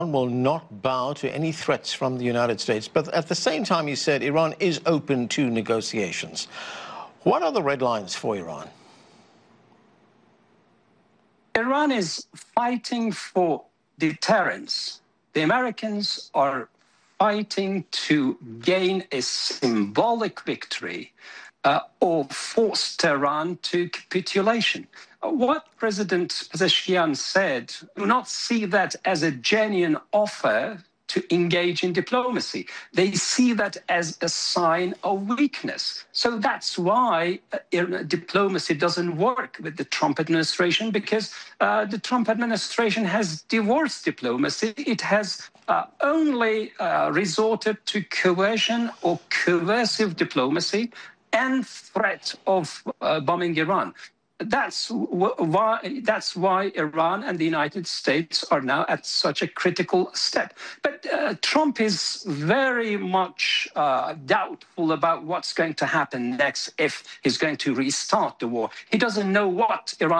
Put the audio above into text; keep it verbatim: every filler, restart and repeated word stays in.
will not bow to any threats from the United States. But at the same time, he said Iran is open to negotiations. What are the red lines for Iran? Iran is fighting for deterrence. The Americans are fighting to gain a symbolic victory uh, or force Tehran to capitulation. What President Pezeshkian said, do not see that as a genuine offer to engage in diplomacy. They see that as a sign of weakness. So that's why uh, diplomacy doesn't work with the Trump administration, because uh, the Trump administration has divorced diplomacy. It has uh, only uh, resorted to coercion or coercive diplomacy and threat of uh, bombing Iran. That's why, that's why Iran and the United States are now at such a critical step. But uh, Trump is very much uh, doubtful about what's going to happen next if he's going to restart the war. He doesn't know what Iran